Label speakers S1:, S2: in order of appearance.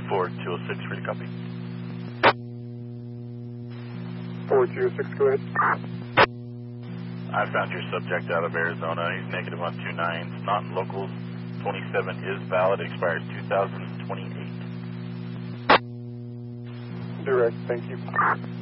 S1: 4206, free to copy.
S2: 4206, go ahead.
S1: I found your subject out of Arizona. He's negative on 29s, not in locals. 27 is valid, expires 2028.
S2: Direct, thank you.